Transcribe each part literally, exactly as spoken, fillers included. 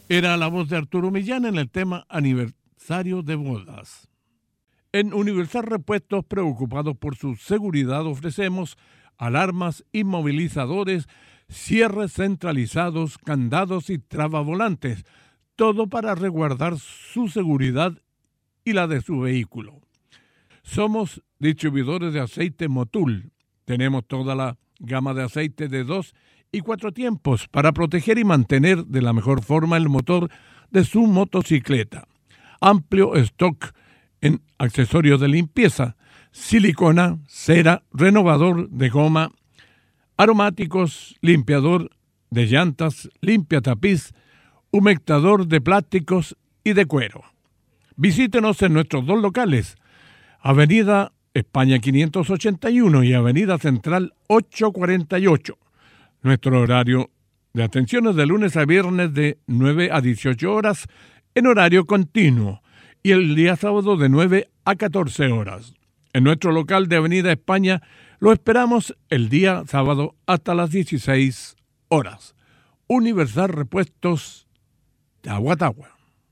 Era la voz de Arturo Millán en el tema Aniversario de Bodas. En Universal Repuestos, preocupados por su seguridad, ofrecemos alarmas, inmovilizadores, cierres centralizados, candados y trabavolantes, todo para resguardar su seguridad y la de su vehículo. Somos distribuidores de aceite Motul. Tenemos toda la gama de aceite de dos y cuatro tiempos para proteger y mantener de la mejor forma el motor de su motocicleta. Amplio stock en accesorios de limpieza, silicona, cera, renovador de goma, aromáticos, limpiador de llantas, limpiatapiz, humectador de plásticos y de cuero. Visítenos en nuestros dos locales, Avenida España quinientos ochenta y uno y Avenida Central ochocientos cuarenta y ocho. Nuestro horario de atención es de lunes a viernes de nueve a dieciocho horas en horario continuo y el día sábado de nueve a catorce horas. En nuestro local de Avenida España lo esperamos el día sábado hasta las dieciséis horas. Universal Repuestos de Aguatagua.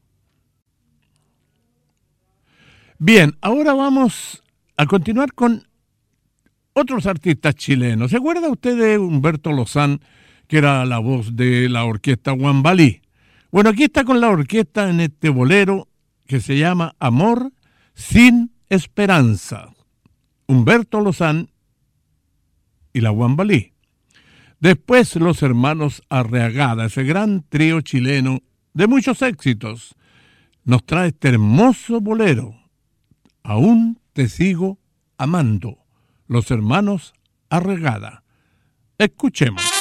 Bien, ahora vamos a continuar con otros artistas chilenos. ¿Se acuerda usted de Humberto Lozán, que era la voz de la orquesta Guambalí? Bueno, aquí está con la orquesta en este bolero que se llama Amor sin Esperanza. Humberto Lozán y la Guambalí. Después los hermanos Arriagada, ese gran trío chileno de muchos éxitos, nos trae este hermoso bolero. Aún te sigo amando. Los hermanos Arriagada. Escuchemos.